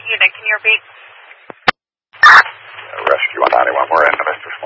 Unit, can you repeat? Rescue 191, we're in the Mr.